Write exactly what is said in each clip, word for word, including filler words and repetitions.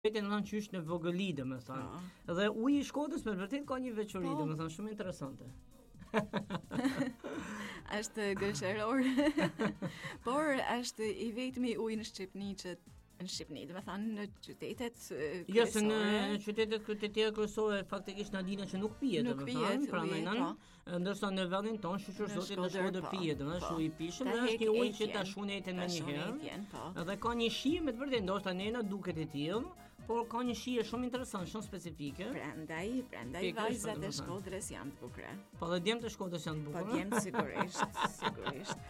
Vetëm në qysh në vogëli, domethënë. Dhe uji i Shkodrës me vërtet ka një veçori, domethënë shumë interesante. Është gëlqëror. Por është i vetmi uji në Shqipëni që në Shqipëni, do të thënë në qytetet kryesore. Jo, se në qytetet të tjera kryesore faktikisht na dinë që nuk pihet, Nuk pihet domethënë, pra uji, nën, po. ndërsa në vendin tonë shoqër zotit në Shkodër pihet, domethënë shu i pishëm, Ta dhe është hek një ujë që etjen, ta shun etjen ta më një shun herë. etjen, po. Dhe ka një shije me të vërtetë, ndoshta ne na duket e tillë, por ka një shije shumë interesante, shumë specifike. Prandaj, prandaj Pikërisht, vajzat e domethënë. Shkodrës janë të bukura. Po dhe djemt e Shkodrës janë të Po bukura. djemt sigurisht, sigurisht.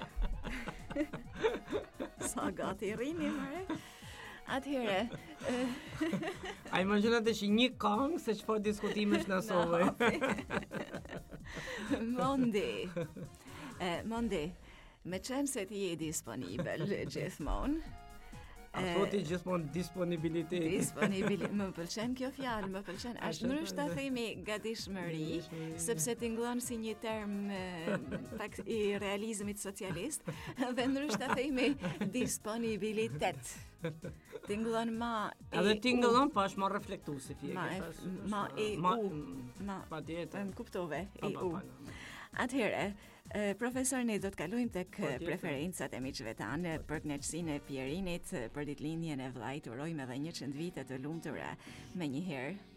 Sa gati rrini, mare. Atëherë, A imagjinate që një këngë se çfarë diskutimesh na sovë. Mondi. Eh, Mondi, me qenë se ti je disponibel gjithmonë. A thoti gjithmonë disponibilitet. Disponibil, më pëlqen kjo fjalë, më pëlqen. Është mënyrë ta themi gatishmëri, sepse tingëllon si një term e, pak i realizmit socialist, dhe ndryshe ta themi disponibilitet. Tingëllon ma e Edhe u. tingëllon pa është më reflektuesi fije. Ma e ma e u. Ma patjetër. Më kuptove, Pa, e pa, u. pa. Atëherë, eh, profesor, ne do të kalojmë tek Po, tjetër. preferencat e miqve tanë për kënaqësinë e Pierinit, për ditëlindjen e vllajt, urojmë edhe njëqind vite të lumtura me një herë.